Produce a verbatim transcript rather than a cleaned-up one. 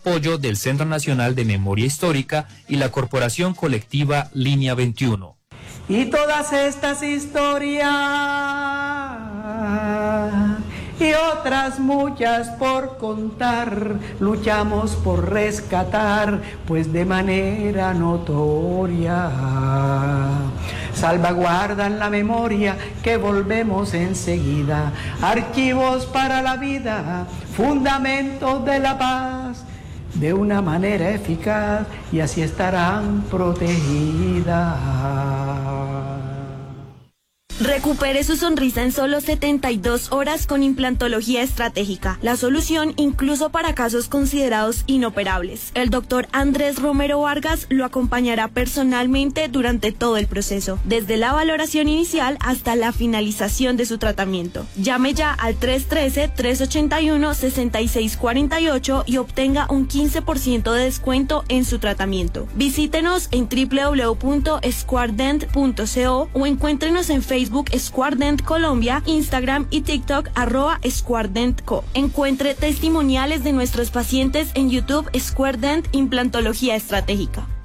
apoyo del Centro Nacional de Memoria Histórica y la Corporación Colectiva Línea veintiuno. Y todas estas historias y otras muchas por contar, luchamos por rescatar, pues de manera notoria salvaguardan la memoria que volvemos enseguida, archivos para la vida, fundamentos de la paz, de una manera eficaz, y así estarán protegidas. Recupere su sonrisa en solo setenta y dos horas con implantología estratégica, la solución incluso para casos considerados inoperables. El doctor Andrés Romero Vargas lo acompañará personalmente durante todo el proceso, desde la valoración inicial hasta la finalización de su tratamiento. Llame ya al tres uno tres, tres ocho uno, seis seis cuatro ocho y obtenga un quince por ciento de descuento en su tratamiento. Visítenos en doble u doble u doble u punto squaredent punto co o encuéntrenos en Facebook Facebook Squaredent Colombia, Instagram y TikTok arroba SquaredentCo. Encuentre testimoniales de nuestros pacientes en YouTube Squaredent Implantología Estratégica.